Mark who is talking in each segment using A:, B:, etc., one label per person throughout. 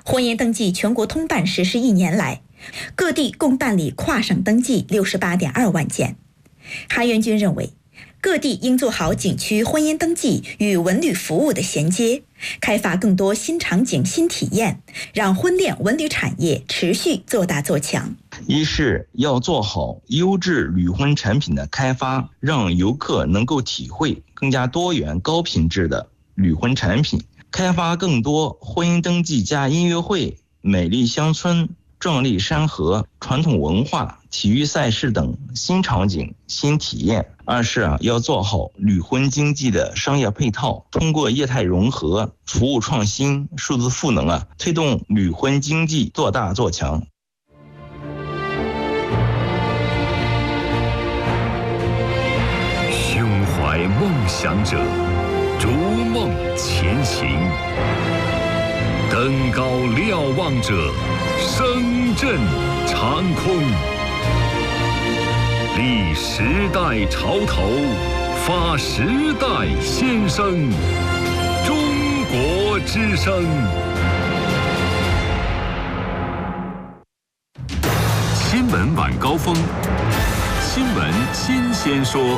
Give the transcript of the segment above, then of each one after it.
A: 婚姻登记全国通办实施1年来，各地共办理跨省登记68.2万件。韩元军认为，各地应做好景区婚姻登记与文旅服务的衔接，开发更多新场景、新体验，让婚恋文旅产业持续做大做强。
B: 一是要做好优质旅婚产品的开发，让游客能够体会更加多元、高品质的旅婚产品，开发更多婚姻登记加音乐会、美丽乡村、壮丽山河、传统文化、体育赛事等新场景、新体验。二是要做好旅婚经济的商业配套，通过业态融合、服务创新、数字赋能推动旅婚经济做大做强。
C: 胸怀梦想者，逐梦前行；登高瞭望者，声震长空。立时代潮头，发时代先声。中国之声。新闻晚高峰，新闻新鲜说。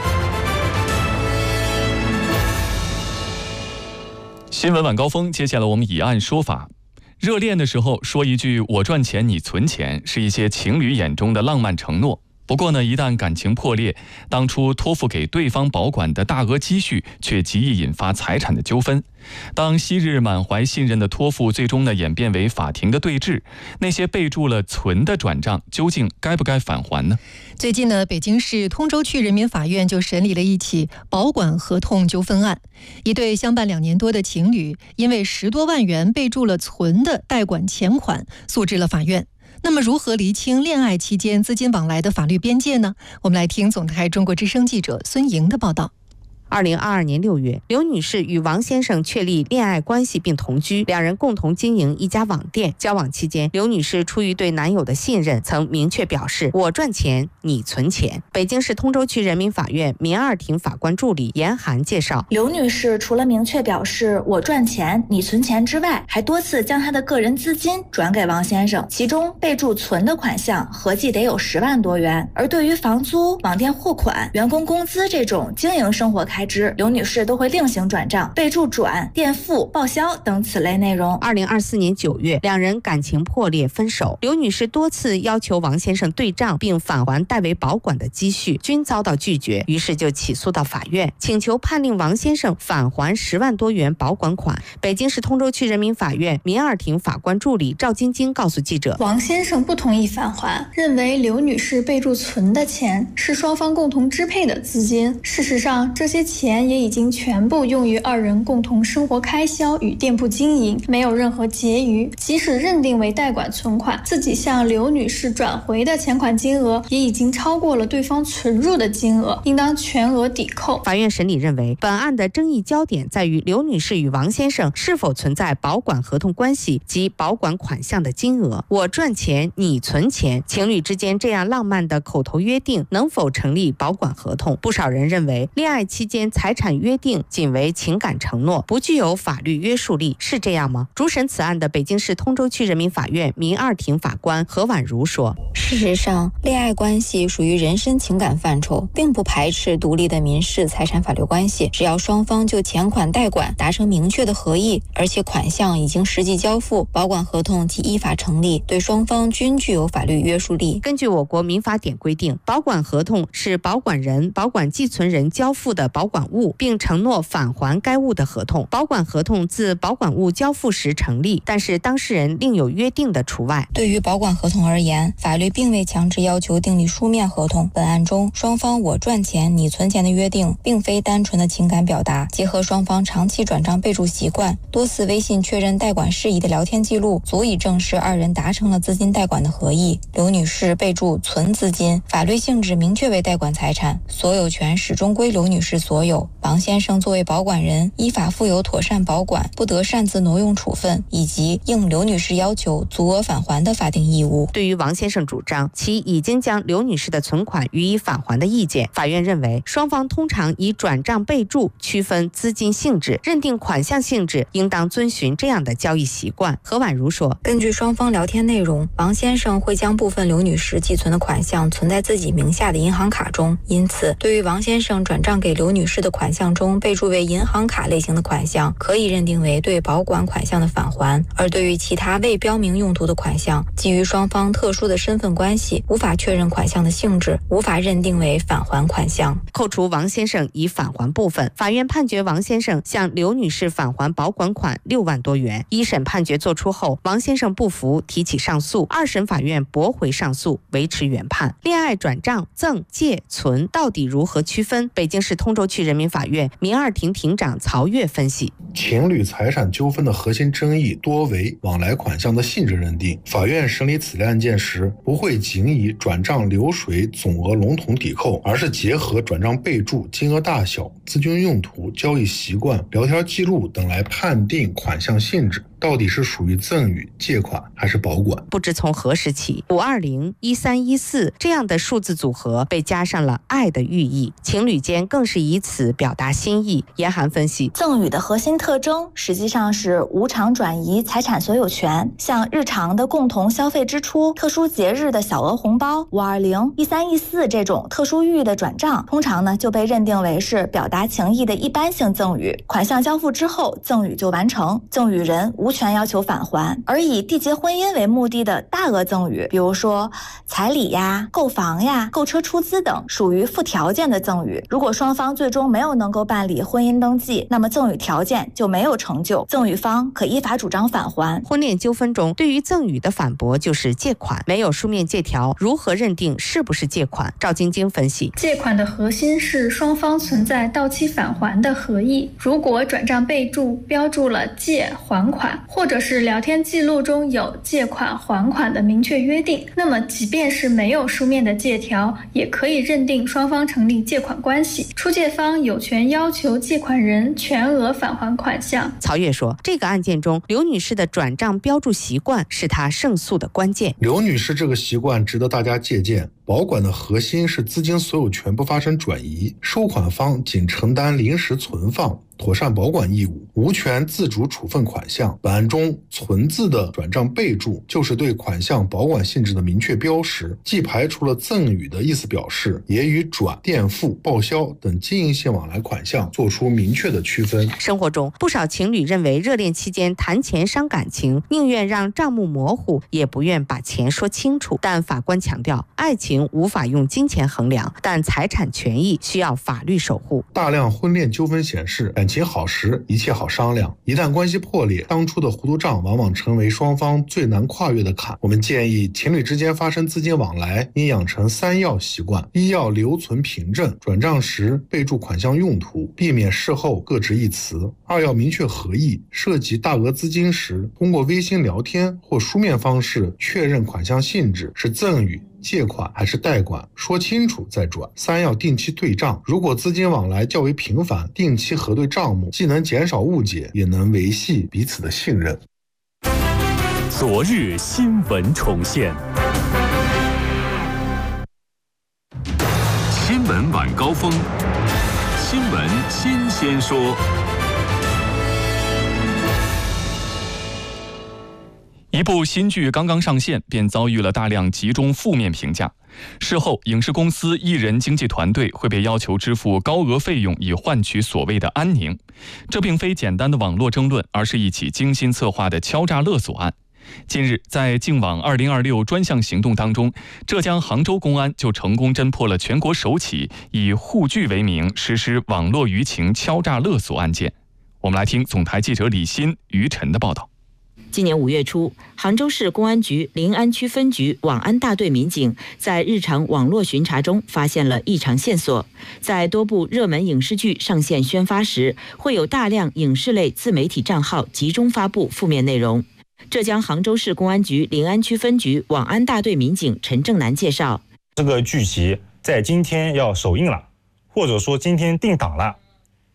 D: 新闻晚高峰，接下来我们以案说法。热恋的时候说一句"我赚钱，你存钱"，是一些情侣眼中的浪漫承诺。不过呢，一旦感情破裂，当初托付给对方保管的大额积蓄却极易引发财产的纠纷。当昔日满怀信任的托付最终呢演变为法庭的对峙，那些备注了存的转账究竟该不该返还呢？
E: 最近呢，北京市通州区人民法院就审理了一起保管合同纠纷案。一对相伴2年多的情侣，因为10多万元备注了存的代管钱款，诉至了法院。那么如何厘清恋爱期间资金往来的法律边界呢？我们来听总台中国之声记者孙莹的报道。
F: 2022年6月，刘女士与王先生确立恋爱关系并同居，两人共同经营一家网店。交往期间，刘女士出于对男友的信任，曾明确表示"我赚钱，你存钱"。北京市通州区人民法院民二庭法官助理严涵介绍，
G: 刘女士除了明确表示"我赚钱，你存钱"之外，还多次将她的个人资金转给王先生，其中备注存的款项合计得有10万多元。而对于房租、网店货款、员工工资这种经营生活开支，刘女士都会另行转账，备注转、垫付、报销等此类内容。
F: 2024年9月，两人感情破裂分手。刘女士多次要求王先生对账并返还代为保管的积蓄，均遭到拒绝，于是就起诉到法院，请求判令王先生返还10万多元保管款。北京市通州区人民法院民二庭法官助理赵晶晶告诉记者，
H: 王先生不同意返还，认为刘女士备注存的钱是双方共同支配的资金，事实上这些钱也已经全部用于2人共同生活开销与店铺经营，没有任何结余。即使认定为代管存款，自己向刘女士转回的钱款金额也已经超过了对方存入的金额，应当全额抵扣。
F: 法院审理认为，本案的争议焦点在于刘女士与王先生是否存在保管合同关系及保管款项的金额。我赚钱，你存钱，情侣之间这样浪漫的口头约定能否成立保管合同？不少人认为，恋爱期间财产约定仅为情感承诺，不具有法律约束力，是这样吗？主审此案的北京市通州区人民法院民二庭法官何婉如说，
I: 事实上，恋爱关系属于人身情感范畴，并不排斥独立的民事财产法律关系，只要双方就钱款代管达成明确的合意，而且款项已经实际交付，保管合同即依法成立，对双方均具有法律约束力。
F: 根据我国民法典规定，保管合同是保管人、保管寄存人交付的保管物，并承诺返还该物的合同。保管合同自保管物交付时成立，但是当事人另有约定的除外。
I: 对于保管合同而言，法律并未强制要求订立书面合同。本案中，双方我赚钱，你存钱的约定，并非单纯的情感表达，结合双方长期转账备注习惯、多次微信确认代管事宜的聊天记录，足以证实2人达成了资金代管的合意。刘女士备注存资金，法律性质明确为代管财产，所有权始终归刘女士所所有。王先生作为保管人，依法负有妥善保管、不得擅自挪用处分以及应刘女士要求足额返还的法定义务。
F: 对于王先生主张其已经将刘女士的存款予以返还的意见，法院认为双方通常以转账备注区分资金性质，认定款项性质应当遵循这样的交易习惯。何婉如说，
I: 根据双方聊天内容，王先生会将部分刘女士寄存的款项存在自己名下的银行卡中，因此对于王先生转账给刘女士的款项中备注为银行卡类型的款项，可以认定为对保管款项的返还；而对于其他未标明用途的款项，基于双方特殊的身份关系，无法确认款项的性质，无法认定为返还款项。
F: 扣除王先生已返还部分，法院判决王先生向刘女士返还保管款6万多元。一审判决作出后，王先生不服，提起上诉，二审法院驳回上诉，维持原判。恋爱转账、赠、借、存到底如何区分？北京市通州区人民法院民二庭庭长曹越分析，
J: 情侣财产纠纷的核心争议多为往来款项的性质认定。法院审理此类案件时，不会仅以转账流水总额笼统抵扣，而是结合转账备注、金额大小、资金用途、交易习惯、聊天记录等来判定款项性质到底是属于赠与、借款还是保管。
F: 不知从何时起，520、1314这样的数字组合被加上了爱的寓意，情侣间更是以此表达心意。严涵分析，
G: 赠与的核心特征实际上是无偿转移财产所有权，像日常的共同消费支出、特殊节日的小额红包、520、1314这种特殊寓意的转账，通常呢就被认定为是表达情意的一般性赠与，款项交付之后，赠与就完成，赠与人无权要求返还。而以缔结婚姻为目的的大额赠与，比如说彩礼呀、购房呀、购车出资等，属于附条件的赠与。如果双方最终没有能够办理婚姻登记，那么赠与条件就没有成就，赠与方可依法主张返还。
F: 婚恋纠纷中，对于赠与的反驳就是借款，没有书面借条，如何认定是不是借款？赵晶晶分析，
H: 借款的核心是双方存在到期返还的合意。如果转账备注标注了借还款，或者是聊天记录中有借款还款的明确约定，那么即便是没有书面的借条，也可以认定双方成立借款关系，出借方有权要求借款人全额返还款项。
F: 曹越说，这个案件中刘女士的转账标注习惯是她胜诉的关键。
J: 刘女士这个习惯值得大家借鉴。保管的核心是资金所有权不发生转移，收款方仅承担临时存放、妥善保管义务，无权自主处分款项。本案中存字的转账备注就是对款项保管性质的明确标识，既排除了赠与的意思表示，也与转、垫付、报销等经营性往来款项做出明确的区分。
F: 生活中，不少情侣认为热恋期间谈钱伤感情，宁愿让账目模糊，也不愿把钱说清楚。但法官强调，爱情无法用金钱衡量，但财产权益需要法律守护。
J: 大量婚恋纠纷显示，感情好时一切好商量，一旦关系破裂，当初的糊涂账往往成为双方最难跨越的坎。我们建议情侣之间发生资金往来应养成3要习惯：一要留存凭证，转账时备注款项用途，避免事后各执一词；二要明确合意，涉及大额资金时，通过微信聊天或书面方式确认款项性质是赠与、借款还是贷款，说清楚再转。3要定期对账，如果资金往来较为频繁，定期核对账目，既能减少误解，也能维系彼此的信任。
C: 昨日新闻重现，新闻晚高峰，新闻新鲜说。
D: 一部新剧刚刚上线，便遭遇了大量集中负面评价。事后，影视公司艺人经纪团队会被要求支付高额费用，以换取所谓的安宁。这并非简单的网络争论，而是一起精心策划的敲诈勒索案。近日，在净网2026专项行动当中，浙江杭州公安就成功侦破了全国首起以沪剧为名实施网络舆情敲诈勒索案件。我们来听总台记者李欣、于晨的报道。
K: 今年5月初，杭州市公安局临安区分局网安大队民警在日常网络巡查中发现了异常线索。在多部热门影视剧上线宣发时，会有大量影视类自媒体账号集中发布负面内容。浙江杭州市公安局临安区分局网安大队民警陈正南介绍，
L: 这个剧集在今天要首映了，或者说今天定档了，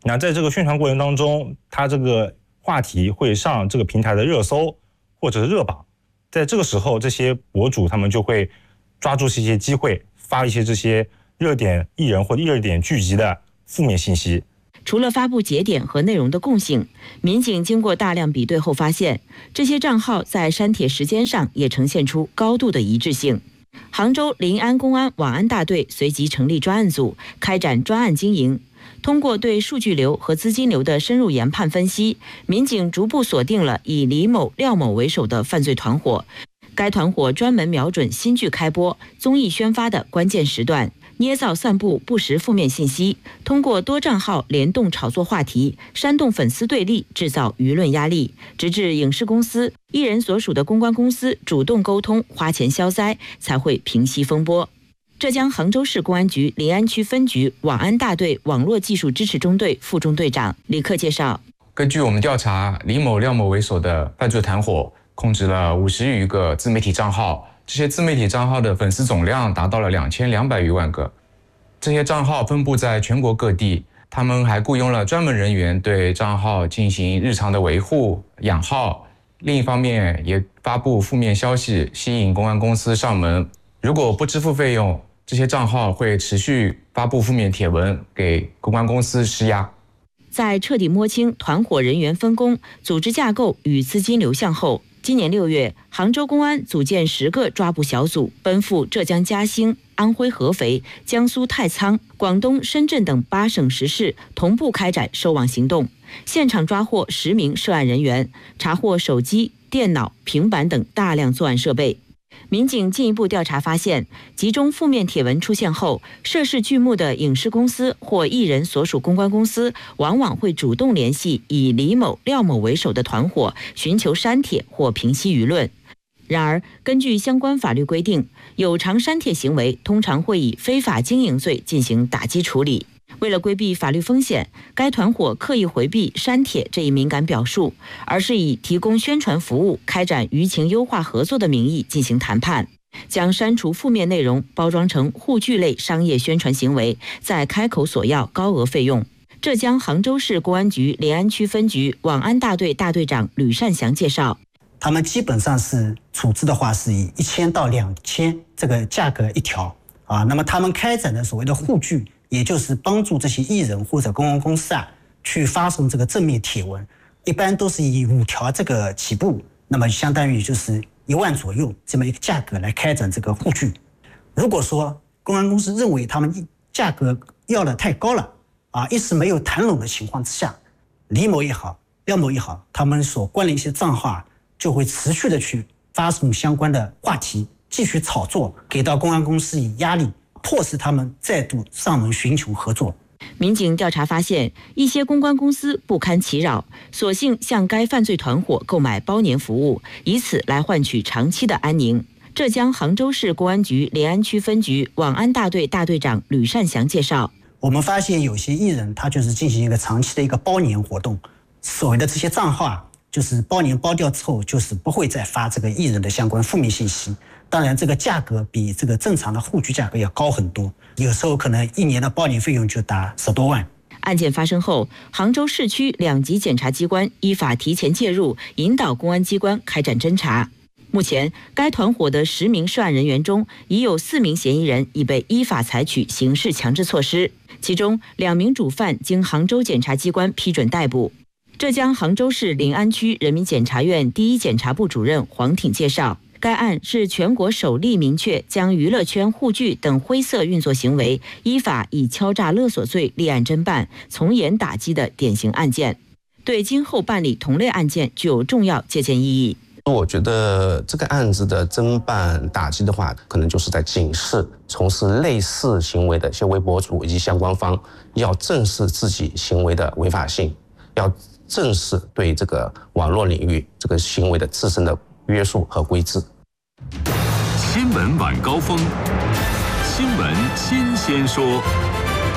L: 那在这个宣传过程当中，它这个话题会上这个平台的热搜或者是热榜，在这个时候，这些博主他们就会抓住这些机会，发一些这些热点艺人或者热点剧集的负面信息。
K: 除了发布节点和内容的共性，民警经过大量比对后发现，这些账号在删帖时间上也呈现出高度的一致性。杭州临安公安网安大队随即成立专案组，开展专案经营。通过对数据流和资金流的深入研判分析，民警逐步锁定了以李某、廖某为首的犯罪团伙。该团伙专门瞄准新剧开播、综艺宣发的关键时段，捏造散布不实负面信息，通过多账号联动炒作话题，煽动粉丝对立，制造舆论压力，直至影视公司、艺人所属的公关公司主动沟通，花钱消灾，才会平息风波。浙江杭州市公安局临安区分局网安大队网络技术支持中队副中队长李克介绍，
M: 根据我们调查，李某、廖某为首的犯罪团伙控制了50余个自媒体账号，这些自媒体账号的粉丝总量达到了2200余万个。这些账号分布在全国各地，他们还雇佣了专门人员对账号进行日常的维护、养号。另一方面，也发布负面消息，吸引公安公司上门。如果不支付费用，这些账号会持续发布负面帖文，给公安公司施压。
K: 在彻底摸清团伙人员分工、组织架构与资金流向后，今年6月，杭州公安组建10个抓捕小组，奔赴浙江嘉兴、安徽合肥、江苏太仓、广东深圳等8省10市，同步开展收网行动，现场抓获10名涉案人员，查获手机、电脑、平板等大量作案设备。民警进一步调查发现，集中负面帖文出现后，涉事剧目的影视公司或艺人所属公关公司往往会主动联系以李某、廖某为首的团伙，寻求删帖或平息舆论。然而，根据相关法律规定，有偿删帖行为通常会以非法经营罪进行打击处理。为了规避法律风险，该团伙刻意回避删帖这一敏感表述，而是以提供宣传服务、开展舆情优化合作的名义进行谈判，将删除负面内容包装成护具类商业宣传行为，再开口索要高额费用。浙江杭州市公安局临安区分局网安大队大队长吕善祥介绍，
N: 他们基本上是处置的话是以1000到2000这个价格一条啊，那么他们开展的所谓的护具，也就是帮助这些艺人或者公关公司去发送这个正面帖文，一般都是以5条这个起步，那么相当于就是1万左右这么一个价格来开展这个护具。如果说公安公司认为他们价格要的太高了一时没有谈拢的情况之下，李某也好、廖某也好，他们所关的一些账号就会持续的去发送相关的话题，继续炒作，给到公安公司以压力，迫使他们再度上门寻求合作。
K: 民警调查发现，一些公关公司不堪其扰，索性向该犯罪团伙购买包年服务，以此来换取长期的安宁。浙江杭州市公安局临安区分局网安大队大队长吕善祥介绍，
N: 我们发现有些艺人他就是进行一个长期的一个包年活动，所谓的这些账号就是包年包掉之后，就是不会再发这个艺人的相关负面信息。当然这个价格比这个正常的护具价格要高很多，有时候可能1年的包年费用就达10多万。
K: 案件发生后，杭州市区2级检察机关依法提前介入，引导公安机关开展侦查。目前，该团伙的10名涉案人员中，已有4名嫌疑人已被依法采取刑事强制措施，其中2名主犯经杭州检察机关批准逮捕。浙江杭州市临安区人民检察院第一检察部主任黄挺介绍，该案是全国首例明确将娱乐圈护具等灰色运作行为依法以敲诈勒索罪立案侦办，从严打击的典型案件，对今后办理同类案件具有重要借鉴意义。
O: 我觉得这个案子的侦办打击的话，可能就是在警示从事类似行为的一些微博主以及相关方，要正视自己行为的违法性，要正视对这个网络领域这个行为的自身的约束和规制。
C: 新闻晚高峰，新闻新鲜说。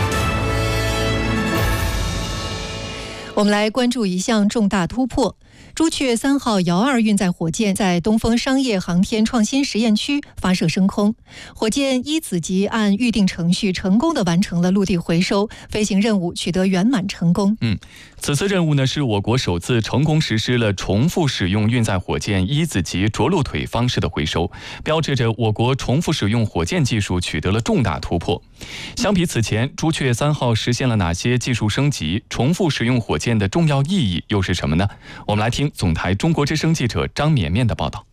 E: 我们来关注一项重大突破。 朱雀3号遥2运载火箭在东风商业航天创新实验区发射升空，火箭1子级按预定程序成功地完成了陆地回收，飞行任务取得圆满成功。
D: 此次任务呢是我国首次成功实施了重复使用运载火箭1子级着陆腿方式的回收，标志着我国重复使用火箭技术取得了重大突破。相比此前，朱雀3号实现了哪些技术升级？重复使用火箭的重要意义又是什么呢？我们来听总台中国之声记者张绵绵的报道。